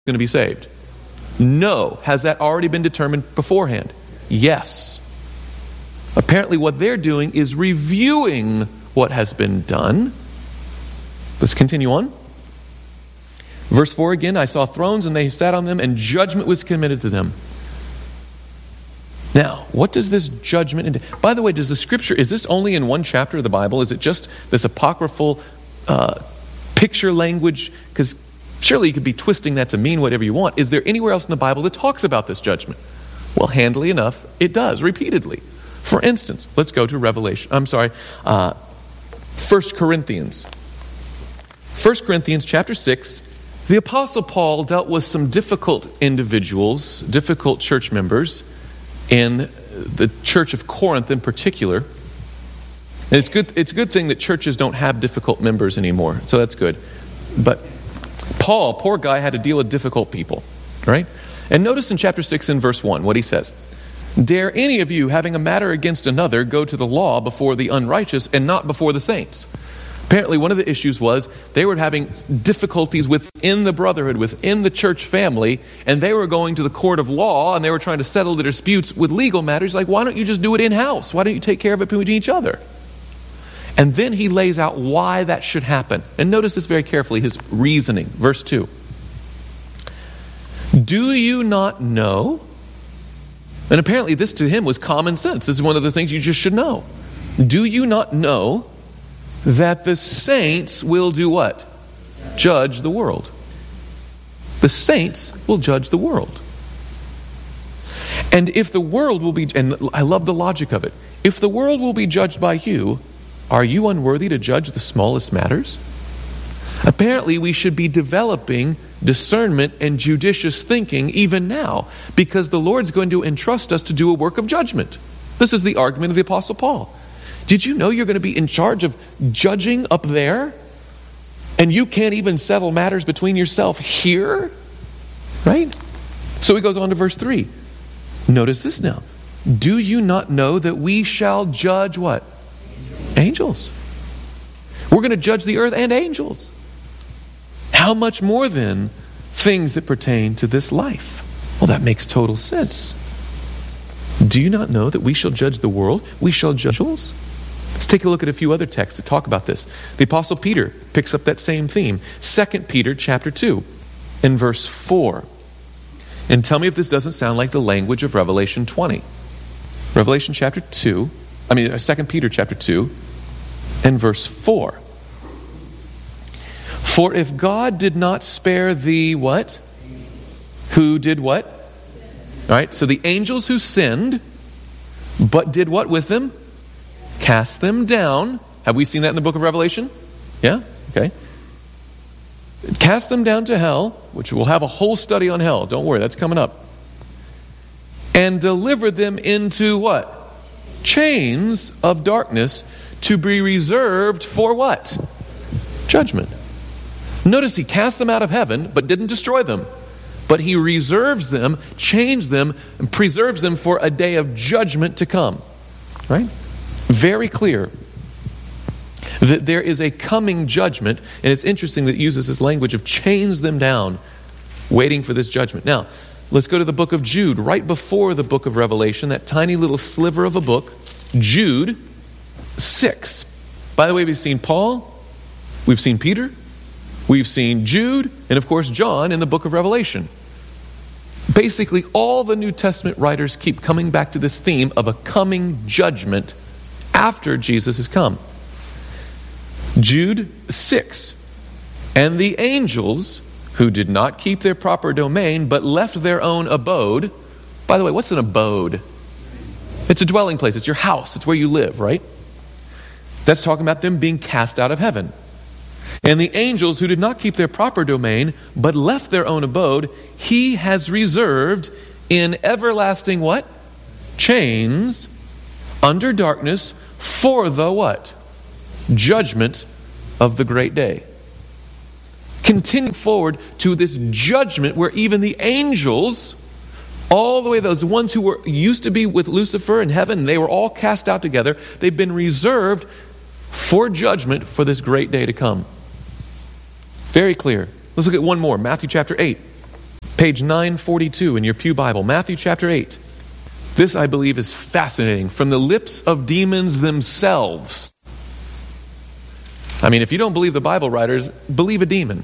going to be saved? No. Has that already been determined beforehand? Yes. Apparently what they're doing is reviewing what has been done. Let's continue on. Verse 4 again, I saw thrones and they sat on them, and judgment was committed to them. Now, what does this judgment entail? By the way, is this only in one chapter of the Bible? Is it just this apocryphal picture language? Because surely you could be twisting that to mean whatever you want. Is there anywhere else in the Bible that talks about this judgment? Well, handily enough, it does, repeatedly. For instance, let's go to 1 Corinthians. 1 Corinthians chapter 6, the Apostle Paul dealt with some difficult individuals, difficult church members, in the church of Corinth in particular. And it's a good thing that churches don't have difficult members anymore, so that's good. But Paul, poor guy, had to deal with difficult people, right? And notice in chapter 6 and verse 1 what he says. Dare any of you, having a matter against another, go to the law before the unrighteous and not before the saints? Apparently one of the issues was they were having difficulties within the brotherhood, within the church family, and they were going to the court of law and they were trying to settle the disputes with legal matters. Like, why don't you just do it in-house? Why don't you take care of it between each other? And then he lays out why that should happen. And notice this very carefully, his reasoning. Verse 2. Do you not know? And apparently this to him was common sense. This is one of the things you just should know. Do you not know that the saints will do what? Judge the world. The saints will judge the world. And if the world will be, and I love the logic of it, if the world will be judged by you, are you unworthy to judge the smallest matters? Apparently we should be developing discernment and judicious thinking even now, because the Lord's going to entrust us to do a work of judgment. This is the argument of the Apostle Paul. Did you know you're going to be in charge of judging up there? And you can't even settle matters between yourself here? Right? So he goes on to verse 3. Notice this now. Do you not know that we shall judge what? Angels. We're going to judge the earth and angels. How much more then things that pertain to this life? Well, that makes total sense. Do you not know that we shall judge the world? We shall judge angels? Let's take a look at a few other texts that talk about this. The Apostle Peter picks up that same theme. 2 Peter chapter 2 and verse 4. And tell me if this doesn't sound like the language of Revelation 20. Revelation chapter 2, 2 Peter chapter 2 and verse 4. For if God did not spare the what? Who did what? All right, so the angels who sinned, but did what with them? Cast them down. Have we seen that in the book of Revelation? Yeah? Okay. Cast them down to hell, which we'll have a whole study on hell. Don't worry, that's coming up. And delivered them into what? Chains of darkness to be reserved for what? Judgment. Notice he cast them out of heaven, but didn't destroy them. But he reserves them, chains them, and preserves them for a day of judgment to come. Right? Very clear that there is a coming judgment, and it's interesting that it uses this language of chains them down, waiting for this judgment. Now, let's go to the book of Jude, right before the book of Revelation, that tiny little sliver of a book, Jude 6. By the way, we've seen Paul, we've seen Peter, we've seen Jude, and of course John in the book of Revelation. Basically, all the New Testament writers keep coming back to this theme of a coming judgment after Jesus has come. Jude 6. And the angels who did not keep their proper domain, but left their own abode. By the way, what's an abode? It's a dwelling place. It's your house. It's where you live, right? That's talking about them being cast out of heaven. And the angels who did not keep their proper domain, but left their own abode, he has reserved in everlasting what? Chains under darkness for the what? Judgment of the great day. Continue forward to this judgment where even the angels, all the way those ones who were used to be with Lucifer in heaven, they were all cast out together. They've been reserved for judgment for this great day to come. Very clear. Let's look at one more. Matthew chapter 8. Page 942 in your Pew Bible, Matthew chapter 8. This, I believe, is fascinating. From the lips of demons themselves. I mean, if you don't believe the Bible writers, believe a demon.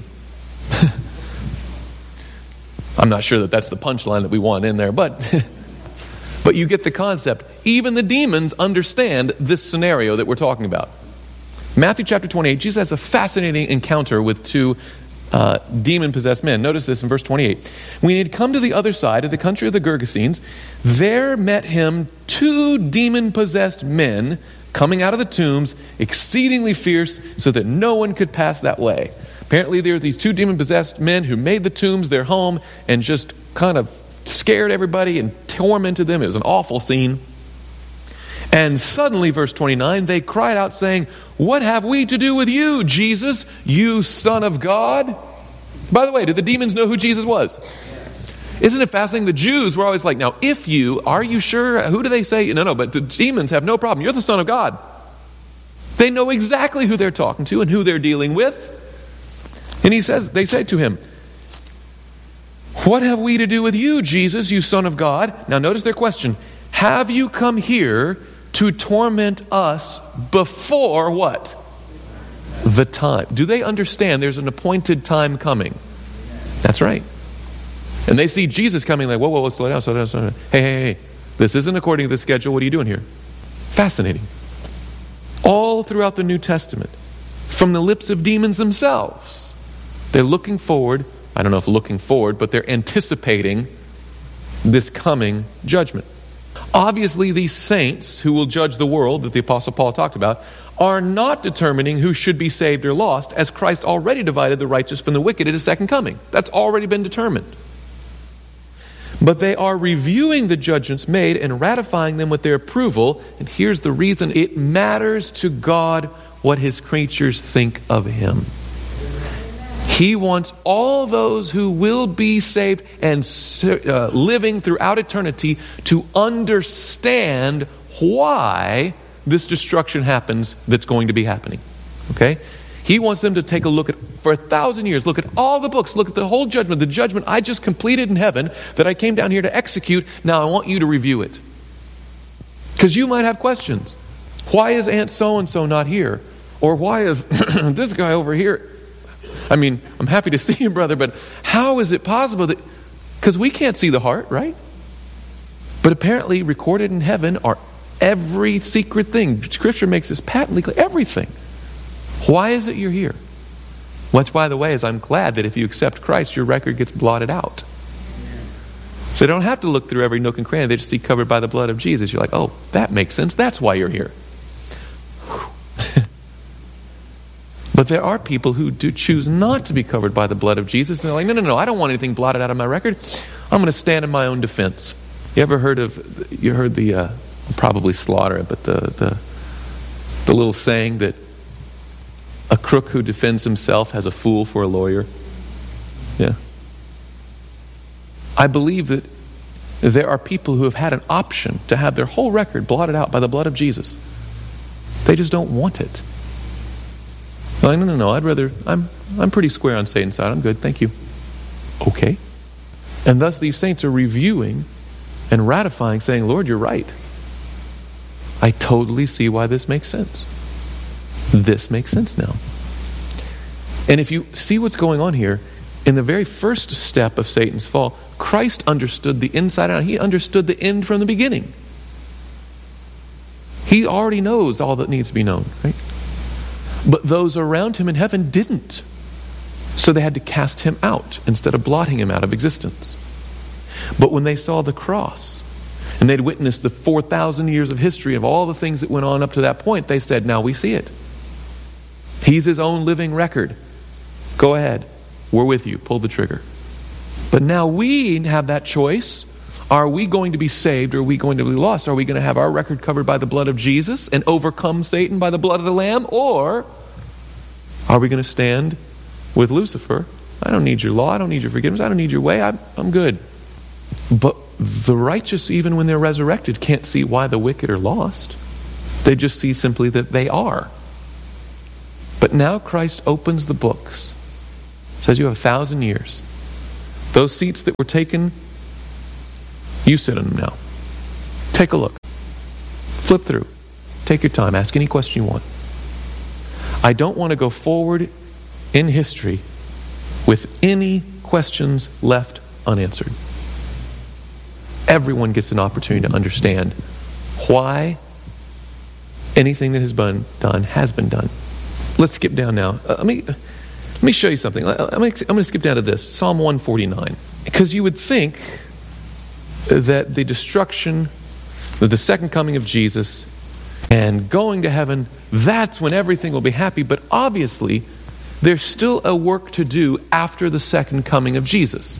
I'm not sure that that's the punchline that we want in there, but you get the concept. Even the demons understand this scenario that we're talking about. Matthew chapter 28, Jesus has a fascinating encounter with two demon-possessed men. Notice this in verse 28. When he had come to the other side of the country of the Gergesenes, there met him two demon-possessed men coming out of the tombs, exceedingly fierce, so that no one could pass that way. Apparently there were these two demon-possessed men who made the tombs their home and just kind of scared everybody and tormented them. It was an awful scene. And suddenly, verse 29, they cried out saying, "What have we to do with you, Jesus, you Son of God?" By the way, did the demons know who Jesus was? Isn't it fascinating? The Jews were always like, now, are you sure? Who do they say? No, but the demons have no problem. You're the Son of God. They know exactly who they're talking to and who they're dealing with. And they say to him, "What have we to do with you, Jesus, you Son of God?" Now notice their question. "Have you come here to torment us before" what? The time. Do they understand there's an appointed time coming? That's right. And they see Jesus coming like, whoa, slow down. Hey. This isn't according to the schedule. What are you doing here? Fascinating. All throughout the New Testament, from the lips of demons themselves, they're looking forward. I don't know if looking forward, but they're anticipating this coming judgment. Obviously, these saints who will judge the world that the Apostle Paul talked about are not determining who should be saved or lost, as Christ already divided the righteous from the wicked at his second coming. That's already been determined. But they are reviewing the judgments made and ratifying them with their approval. And here's the reason. It matters to God what his creatures think of him. He wants all those who will be saved and living throughout eternity to understand why this destruction happens that's going to be happening. Okay? He wants them to take a look at, for 1,000 years, look at all the books, look at the whole judgment, the judgment I just completed in heaven that I came down here to execute. Now I want you to review it. Because you might have questions. Why is Aunt so-and-so not here? Or why is this guy over here? I mean, I'm happy to see you, brother, but how is it possible that... Because we can't see the heart, right? But apparently recorded in heaven are every secret thing. Scripture makes this patently clear. Everything. Why is it you're here? Which, by the way, is I'm glad that if you accept Christ, your record gets blotted out. So they don't have to look through every nook and cranny. They just see covered by the blood of Jesus. You're like, oh, that makes sense. That's why you're here. But there are people who do choose not to be covered by the blood of Jesus. And they're like, no, I don't want anything blotted out of my record. I'm going to stand in my own defense. You heard the, probably slaughter it, but the little saying that a crook who defends himself has a fool for a lawyer. Yeah. I believe that there are people who have had an option to have their whole record blotted out by the blood of Jesus. They just don't want it. They're like, no, I'm pretty square on Satan's side. I'm good, thank you. Okay. And thus these saints are reviewing and ratifying, saying, Lord, you're right. I totally see why this makes sense. This makes sense now. And if you see what's going on here, in the very first step of Satan's fall, Christ understood the inside out. He understood the end from the beginning. He already knows all that needs to be known, right? But those around him in heaven didn't. So they had to cast him out instead of blotting him out of existence. But when they saw the cross, and they'd witnessed the 4,000 years of history of all the things that went on up to that point, they said, now we see it. He's his own living record. Go ahead. We're with you. Pull the trigger. But now we have that choice. Are we going to be saved or are we going to be lost? Are we going to have our record covered by the blood of Jesus and overcome Satan by the blood of the Lamb? Or are we going to stand with Lucifer? I don't need your law. I don't need your forgiveness. I don't need your way. I'm good. But the righteous, even when they're resurrected, can't see why the wicked are lost. They just see simply that they are. But now Christ opens the books. Says you have 1,000 years. Those seats that were taken, you sit in them now. Take a look. Flip through. Take your time. Ask any question you want. I don't want to go forward in history with any questions left unanswered. Everyone gets an opportunity to understand why anything that has been done. Let's skip down now. Let me show you something. I'm going to skip down to this. Psalm 149. Because you would think that the destruction, the second coming of Jesus, and going to heaven, that's when everything will be happy. But obviously, there's still a work to do after the second coming of Jesus.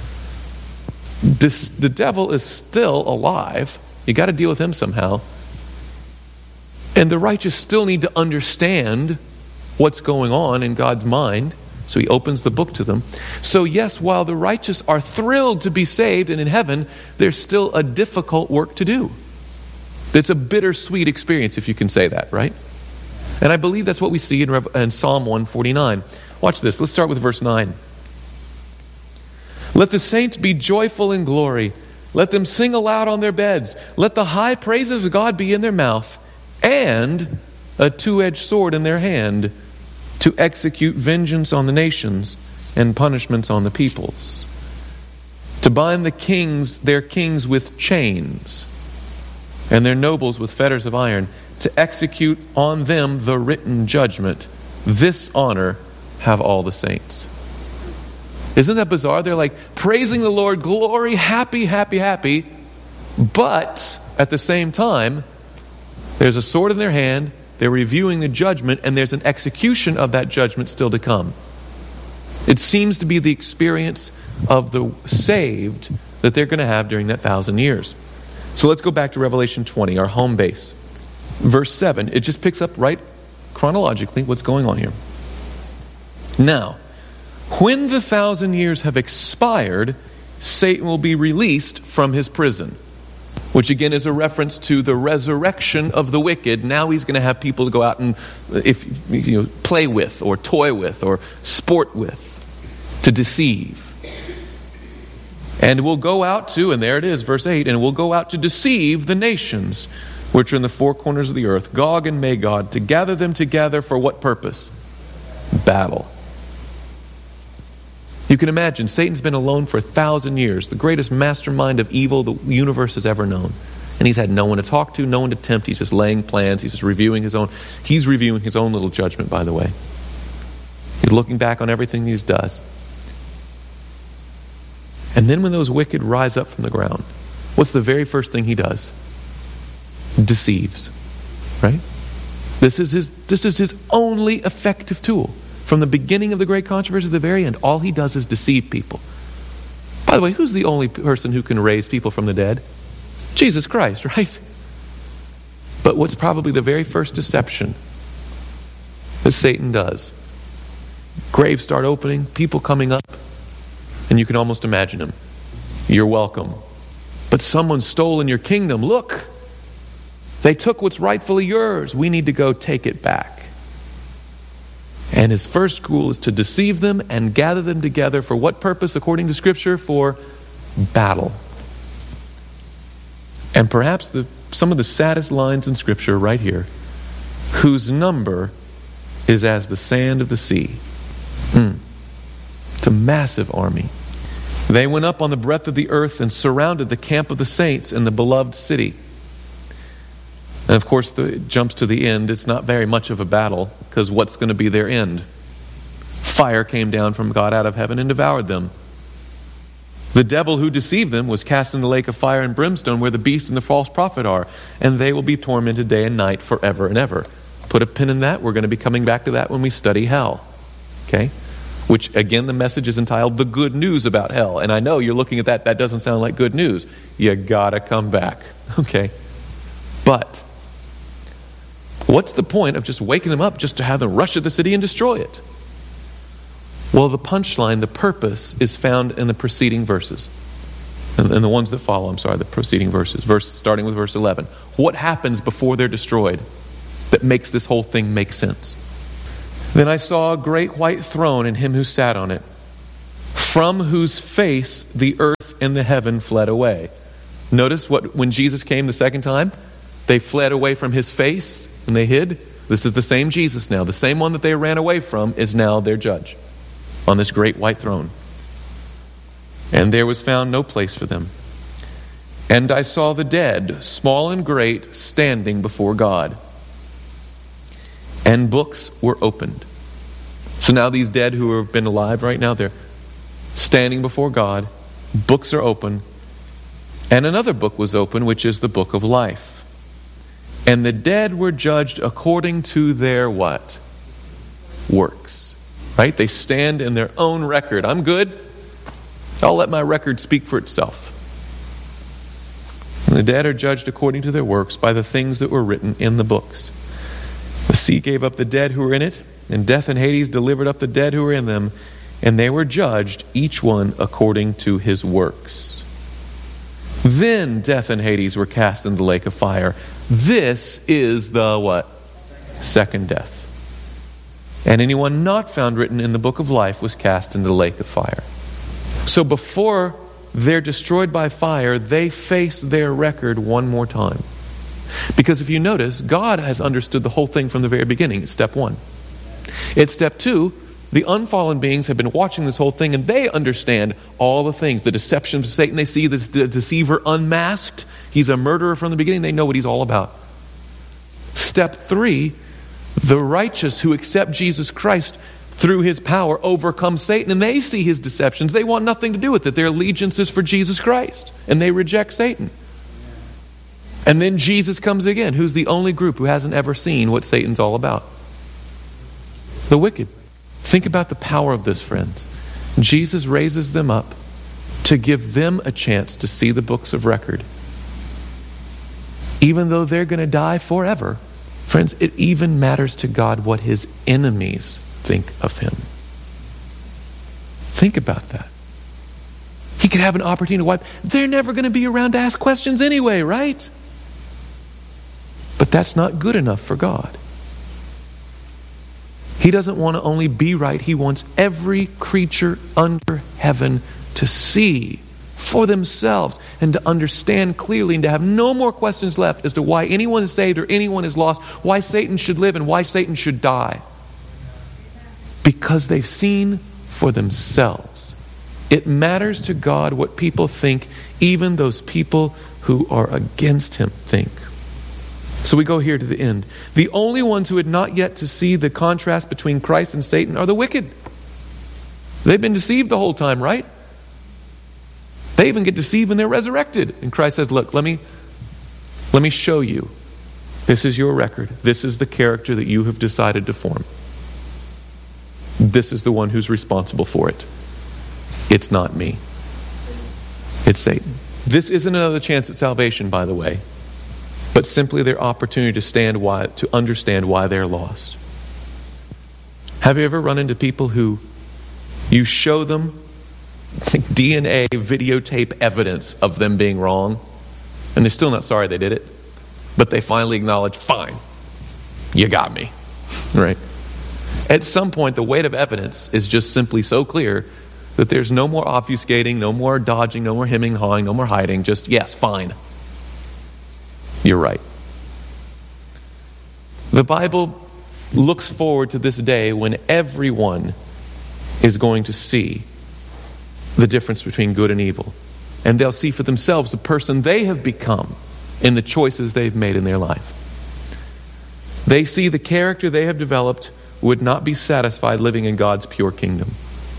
The devil is still alive. You got to deal with him somehow. And the righteous still need to understand what's going on in God's mind. So he opens the book to them. So yes, while the righteous are thrilled to be saved and in heaven, there's still a difficult work to do. It's a bittersweet experience, if you can say that, right? And I believe that's what we see in Psalm 149. Watch this. Let's start with verse 9. Let the saints be joyful in glory. Let them sing aloud on their beds. Let the high praises of God be in their mouth, and a two-edged sword in their hand, to execute vengeance on the nations and punishments on the peoples. To bind their kings with chains, and their nobles with fetters of iron, to execute on them the written judgment. This honor have all the saints. Isn't that bizarre? They're like praising the Lord, glory, happy, happy, happy. But at the same time, there's a sword in their hand, they're reviewing the judgment, and there's an execution of that judgment still to come. It seems to be the experience of the saved that they're going to have during that 1,000 years. So let's go back to Revelation 20, our home base. Verse 7, it just picks up right chronologically what's going on here. Now, when the 1,000 years have expired, Satan will be released from his prison, which again is a reference to the resurrection of the wicked. Now he's going to have people to go out and play with, or toy with, or sport with, to deceive. And we'll go out to, and there it is, verse 8, and we'll go out to deceive the nations which are in the four corners of the earth, Gog and Magog, to gather them together for what purpose? Battle. You can imagine, Satan's been alone for 1,000 years, the greatest mastermind of evil the universe has ever known. And he's had no one to talk to, no one to tempt. He's just laying plans. He's just reviewing his own little judgment, by the way. He's looking back on everything he does. And then when those wicked rise up from the ground, what's the very first thing he does? Deceives. Right? This is his only effective tool. From the beginning of the great controversy to the very end, all he does is deceive people. By the way, who's the only person who can raise people from the dead? Jesus Christ, right? But what's probably the very first deception that Satan does? Graves start opening, people coming up, and you can almost imagine him. You're welcome. But someone stole in your kingdom. Look, they took what's rightfully yours. We need to go take it back. And his first goal is to deceive them and gather them together for what purpose, according to Scripture? For battle. And perhaps some of the saddest lines in Scripture right here, whose number is as the sand of the sea. It's a massive army. They went up on the breadth of the earth and surrounded the camp of the saints in the beloved city. And of course, it jumps to the end. It's not very much of a battle, because what's going to be their end? Fire came down from God out of heaven and devoured them. The devil who deceived them was cast in the lake of fire and brimstone, where the beast and the false prophet are, and they will be tormented day and night forever and ever. Put a pin in that. We're going to be coming back to that when we study hell. Okay? Which, again, the message is entitled The Good News About Hell. And I know you're looking at that. That doesn't sound like good news. You gotta come back. Okay? But what's the point of just waking them up just to have them rush at the city and destroy it? Well, the punchline, the purpose, is found in the preceding verses. And the ones that follow, the preceding verses. Starting with verse 11. What happens before they're destroyed that makes this whole thing make sense? Then I saw a great white throne and him who sat on it. from whose face the earth and the heaven fled away. Notice when Jesus came the second time, they fled away from his face and they hid. This is the same Jesus now. The same one that they ran away from is now their judge on this great white throne. And there was found no place for them. And I saw the dead, small and great, standing before God. And books were opened. So now these dead who have been alive right now, they're standing before God. Books are open. And another book was open, which is the book of life. And the dead were judged according to their what? Works. Right? They stand in their own record. I'm good. I'll let my record speak for itself. And the dead are judged according to their works by the things that were written in the books. The sea gave up the dead who were in it, and death and Hades delivered up the dead who were in them, and they were judged, each one according to his works. Then death and Hades were cast into the lake of fire. This is the what? Second death. And anyone not found written in the book of life was cast into the lake of fire. So before they're destroyed by fire, they face their record one more time. Because if you notice, God has understood the whole thing from the very beginning. It's step one. It's step two. The unfallen beings have been watching this whole thing and they understand all the things. The deceptions of Satan. They see this deceiver unmasked. He's a murderer from the beginning. They know what he's all about. Step three. The righteous who accept Jesus Christ through his power overcome Satan, and they see his deceptions. They want nothing to do with it. Their allegiance is for Jesus Christ, and they reject Satan. And then Jesus comes again, who's the only group who hasn't ever seen what Satan's all about. The wicked. Think about the power of this, friends. Jesus raises them up to give them a chance to see the books of record. Even though they're going to die forever, friends, it even matters to God what his enemies think of him. Think about that. He could have an opportunity to wipe. They're never going to be around to ask questions anyway, right? But that's not good enough for God. He doesn't want to only be right. He wants every creature under heaven to see for themselves and to understand clearly and to have no more questions left as to why anyone is saved or anyone is lost, why Satan should live and why Satan should die. Because they've seen for themselves. It matters to God what people think, even those people who are against him think. So we go here to the end. The only ones who had not yet to see the contrast between Christ and Satan are the wicked. They've been deceived the whole time, right? They even get deceived when they're resurrected. And Christ says, look, let me show you. This is your record. This is the character that you have decided to form. This is the one who's responsible for it. It's not me. It's Satan. This isn't another chance at salvation, by the way, but simply their opportunity to understand why they're lost. Have you ever run into people who you show them DNA videotape evidence of them being wrong, and they're still not sorry they did it, but they finally acknowledge, fine, you got me, right? At some point, the weight of evidence is just simply so clear that there's no more obfuscating, no more dodging, no more hemming, hawing, no more hiding, just, yes, fine. You're right. The Bible looks forward to this day when everyone is going to see the difference between good and evil. And they'll see for themselves the person they have become in the choices they've made in their life. They see the character they have developed would not be satisfied living in God's pure kingdom.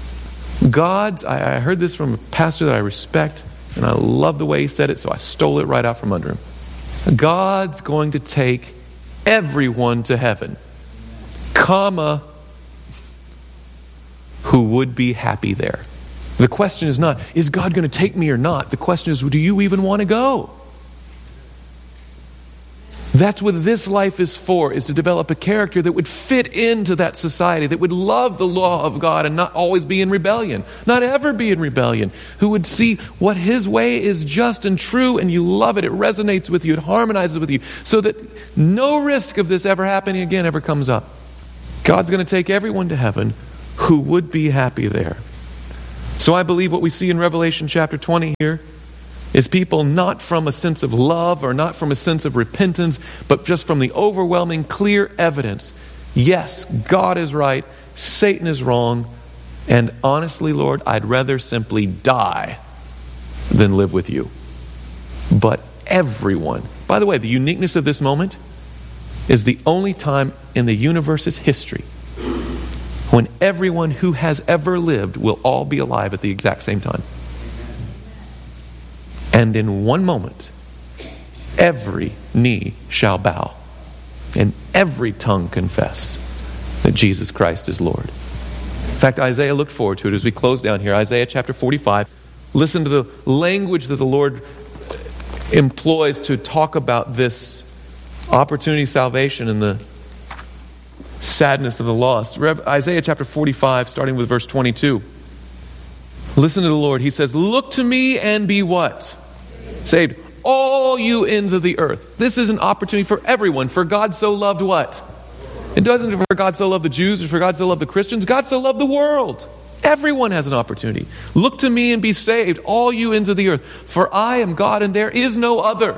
I heard this from a pastor that I respect, and I love the way he said it, so I stole it right out from under him. God's going to take everyone to heaven, who would be happy there. The question is not, is God going to take me or not? The question is, do you even want to go? That's what this life is for, is to develop a character that would fit into that society, that would love the law of God and not always be in rebellion, not ever be in rebellion, who would see what his way is just and true and you love it, it resonates with you, it harmonizes with you, so that no risk of this ever happening again ever comes up. God's going to take everyone to heaven who would be happy there. So I believe what we see in Revelation chapter 20 here is people not from a sense of love or not from a sense of repentance, but just from the overwhelming clear evidence. Yes, God is right, Satan is wrong, and honestly, Lord, I'd rather simply die than live with you. But everyone, by the way, the uniqueness of this moment is the only time in the universe's history when everyone who has ever lived will all be alive at the exact same time. And in one moment, every knee shall bow and every tongue confess that Jesus Christ is Lord. In fact, Isaiah looked forward to it as we close down here. Isaiah chapter 45. Listen to the language that the Lord employs to talk about this opportunity, salvation, and the sadness of the lost. Isaiah chapter 45, starting with verse 22. Listen to the Lord. He says, "Look to me and be what? Saved, all you ends of the earth." This is an opportunity for everyone. For God so loved what? It doesn't for God so love the Jews or for God so love the Christians. God so loved the world. Everyone has an opportunity. Look to me and be saved, all you ends of the earth. For I am God and there is no other.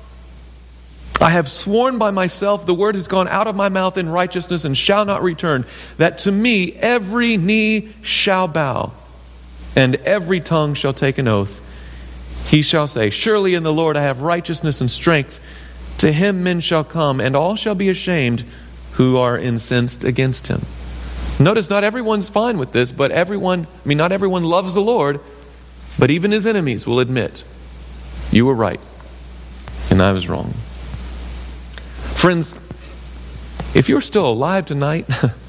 I have sworn by myself, the word has gone out of my mouth in righteousness and shall not return, that to me every knee shall bow and every tongue shall take an oath. He shall say, surely in the Lord I have righteousness and strength. To him men shall come, and all shall be ashamed who are incensed against him. Notice not everyone's fine with this, but not everyone loves the Lord, but even his enemies will admit, you were right, and I was wrong. Friends, if you're still alive tonight,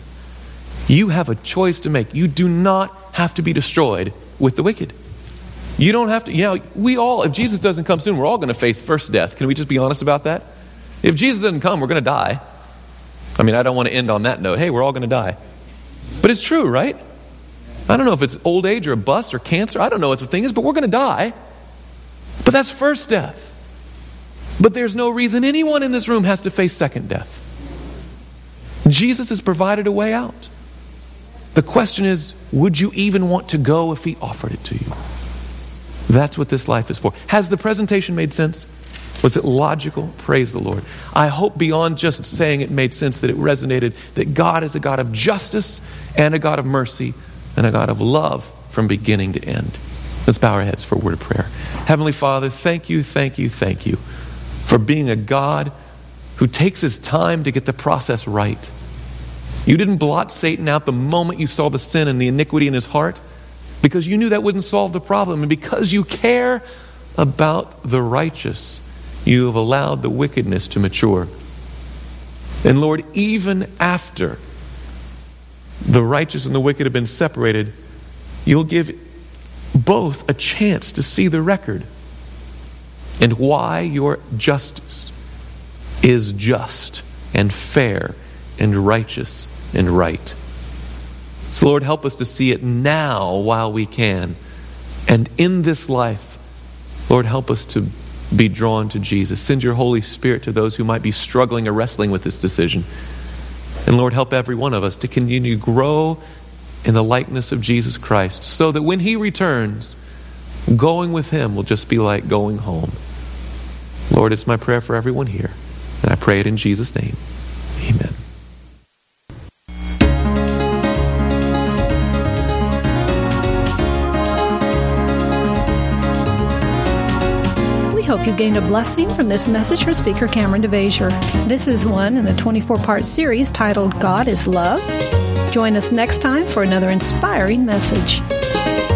you have a choice to make. You do not have to be destroyed with the wicked. You don't have to, if Jesus doesn't come soon, we're all going to face first death. Can we just be honest about that? If Jesus doesn't come, we're going to die. I don't want to end on that note. Hey, we're all going to die. But it's true, right? I don't know if it's old age or a bust or cancer. I don't know what the thing is, but we're going to die. But that's first death. But there's no reason anyone in this room has to face second death. Jesus has provided a way out. The question is, would you even want to go if he offered it to you? That's what this life is for. Has the presentation made sense? Was it logical? Praise the Lord. I hope beyond just saying it made sense that it resonated that God is a God of justice and a God of mercy and a God of love from beginning to end. Let's bow our heads for a word of prayer. Heavenly Father, thank you for being a God who takes his time to get the process right. You didn't blot Satan out the moment you saw the sin and the iniquity in his heart because you knew that wouldn't solve the problem. And because you care about the righteous, you have allowed the wickedness to mature. And Lord, even after the righteous and the wicked have been separated, you'll give both a chance to see the record and why your justice is just and fair and righteous and right. So Lord, help us to see it now while we can. And in this life, Lord, help us to be drawn to Jesus. Send your Holy Spirit to those who might be struggling or wrestling with this decision. And Lord, help every one of us to continue to grow in the likeness of Jesus Christ so that when he returns, going with him will just be like going home. Lord, it's my prayer for everyone here. And I pray it in Jesus' name. Amen. Hope you gained a blessing from this message from Speaker Cameron DeVasier. This is one in the 24-part series titled God is Love. Join us next time for another inspiring message.